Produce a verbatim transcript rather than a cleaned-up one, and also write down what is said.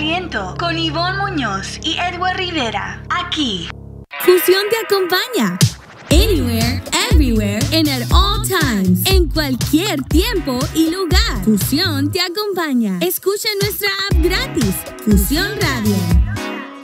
Entretenimiento con Ivonne Muñoz y Edward Rivera. Aquí. Fusión te acompaña. Anywhere, everywhere, and at all times. En cualquier tiempo y lugar. Fusión te acompaña. Escucha nuestra app gratis. Fusión Radio.